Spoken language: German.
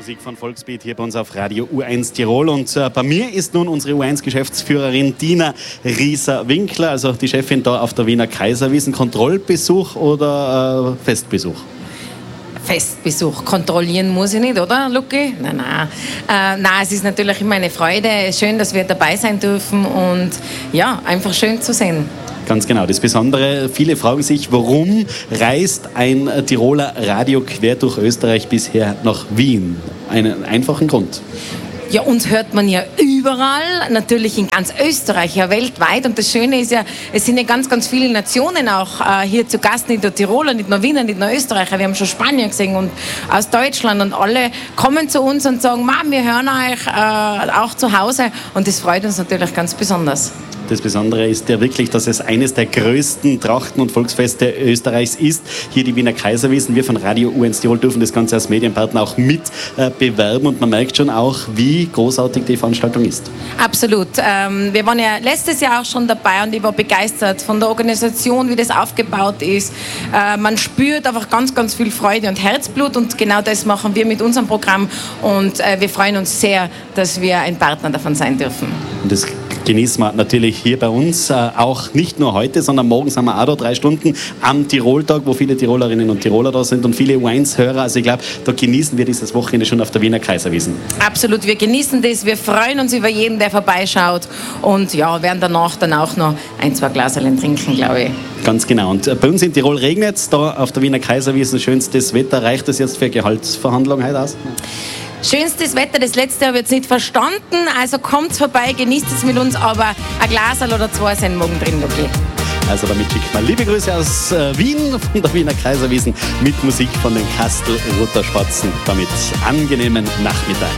Musik von Volksbeat hier bei uns auf Radio U1 Tirol. Und bei mir ist nun unsere U1-Geschäftsführerin Dina Rieser-Winkler, also die Chefin da auf der Wiener Kaiserwiesen. Kontrollbesuch oder Festbesuch? Festbesuch. Kontrollieren muss ich nicht, oder, Luki? Nein, es ist natürlich immer eine Freude. Schön, dass wir dabei sein dürfen und ja, einfach schön zu sehen. Ganz genau. Das Besondere, viele fragen sich, warum reist ein Tiroler Radio quer durch Österreich bisher nach Wien? Einen einfachen Grund. Ja, uns hört man ja überall, natürlich in ganz Österreich, ja weltweit. Und das Schöne ist ja, es sind ja ganz, ganz viele Nationen auch hier zu Gast, nicht nur Tiroler, nicht nur Wiener, nicht nur Österreicher. Wir haben schon Spanien gesehen und aus Deutschland und alle kommen zu uns und sagen, Mama, wir hören euch auch zu Hause. Und das freut uns natürlich ganz besonders. Das Besondere ist ja wirklich, dass es eines der größten Trachten- und Volksfeste Österreichs ist. Hier die Wiener Kaiserwiesen. Wir von Radio U1 Tirol dürfen das Ganze als Medienpartner auch mit bewerben. Und man merkt schon auch, wie großartig die Veranstaltung ist. Absolut. Wir waren ja letztes Jahr auch schon dabei und ich war begeistert von der Organisation, wie das aufgebaut ist. Man spürt einfach ganz, ganz viel Freude und Herzblut und genau das machen wir mit unserem Programm. Und wir freuen uns sehr, dass wir ein Partner davon sein dürfen. Und das genießen wir natürlich hier bei uns, auch nicht nur heute, sondern morgen sind wir auch da 3 Stunden am Tiroltag, wo viele Tirolerinnen und Tiroler da sind und viele U1-Hörer. Also ich glaube, da genießen wir dieses Wochenende schon auf der Wiener Kaiserwiesen. Absolut, wir genießen das, wir freuen uns über jeden, der vorbeischaut und ja, werden danach dann auch noch 1-2 Glaserlen trinken, glaube ich. Ganz genau. Und bei uns in Tirol regnet es, da auf der Wiener Kaiserwiesen schönstes Wetter. Reicht das jetzt für Gehaltsverhandlungen heute aus? Schönstes Wetter, das letzte habe ich jetzt nicht verstanden, also kommt vorbei, genießt es mit uns, aber ein Glasal oder 2 sind morgen drin, okay. Also damit schickt man liebe Grüße aus Wien, von der Wiener Kaiserwiesen, mit Musik von den Kastel-Roter Spatzen. Damit angenehmen Nachmittag.